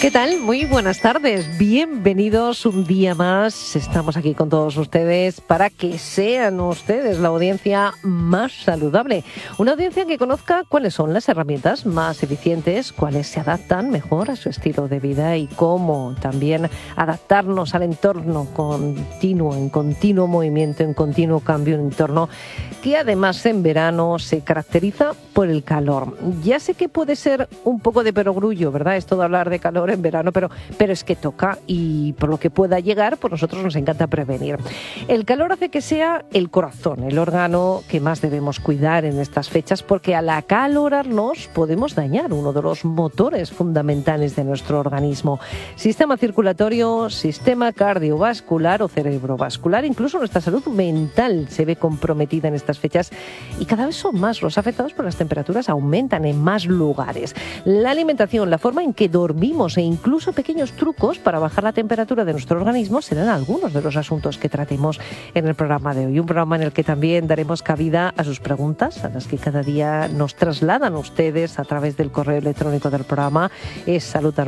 ¿Qué tal? Muy buenas tardes. Bienvenidos un día más. Estamos aquí con todos ustedes para que sean ustedes la audiencia más saludable. Una audiencia que conozca cuáles son las herramientas más eficientes, cuáles se adaptan mejor a su estilo de vida y cómo también adaptarnos al entorno continuo, en continuo movimiento, en continuo cambio, un entorno que además en verano se caracteriza por el calor. Ya sé que puede ser un poco de perogrullo, ¿verdad? Esto de hablar de calor en verano, pero es que toca, y por lo que pueda llegar, pues nosotros nos encanta prevenir. El calor hace que sea el corazón, el órgano que más debemos cuidar en estas fechas, porque al acalorarnos podemos dañar uno de los motores fundamentales de nuestro organismo. Sistema circulatorio, sistema cardiovascular o cerebrovascular, incluso nuestra salud mental se ve comprometida en estas fechas, y cada vez son más los afectados por las temperaturas, aumentan en más lugares. La alimentación, la forma en que dormimos e incluso pequeños trucos para bajar la temperatura de nuestro organismo serán algunos de los asuntos que tratemos en el programa de hoy. Un programa en el que también daremos cabida a sus preguntas, a las que cada día nos trasladan ustedes a través del correo electrónico del programa, es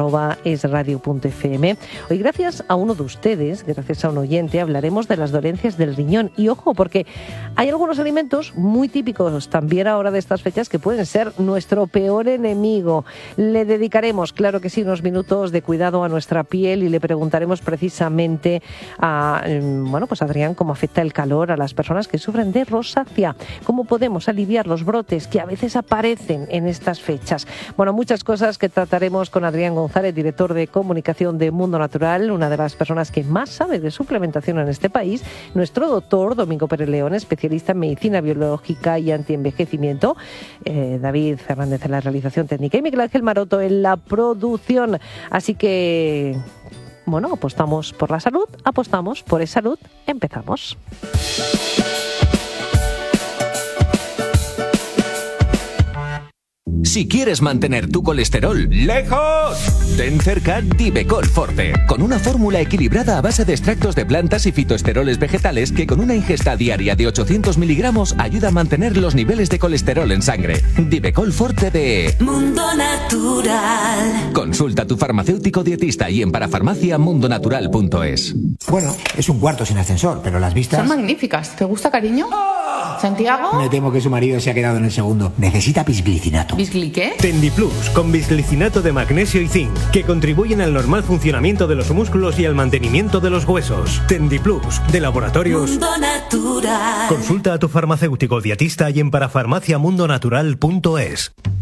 salud@esradio.fm. Hoy, gracias a uno de ustedes, gracias a un oyente, hablaremos de las dolencias del riñón. Y ojo, porque hay algunos alimentos muy típicos también ahora de estas fechas que pueden ser nuestro peor enemigo. Le dedicaremos, claro que sí, unos minutos de cuidado a nuestra piel y le preguntaremos precisamente a Adrián cómo afecta el calor a las personas que sufren de rosácea, cómo podemos aliviar los brotes que a veces aparecen en estas fechas. Bueno, muchas cosas que trataremos con Adrián González, director de comunicación de Mundo Natural, una de las personas que más sabe de suplementación en este país, nuestro doctor Domingo Pérez León, especialista en medicina biológica y antienvejecimiento, David Fernández en la realización técnica y Miguel Ángel Maroto en la producción. Así que, apostamos por la salud, apostamos por esa salud, empezamos. Si quieres mantener tu colesterol lejos, ten cerca Divecol Forte, con una fórmula equilibrada a base de extractos de plantas y fitoesteroles vegetales que con una ingesta diaria de 800 miligramos ayuda a mantener los niveles de colesterol en sangre. Divecol Forte de Mundo Natural. Consulta a tu farmacéutico dietista y en parafarmaciamundonatural.es. Bueno, es un cuarto sin ascensor, pero las vistas son magníficas. ¿Te gusta, cariño? ¿Santiago? Me temo que su marido se ha quedado en el segundo. Necesita bisglicinato. ¿Bisgli qué? Tendiplus, con bisglicinato de magnesio y zinc, que contribuyen al normal funcionamiento de los músculos y al mantenimiento de los huesos. Tendiplus, de Laboratorios Mundo Natural. Consulta a tu farmacéutico dietista y en parafarmaciamundonatural.es.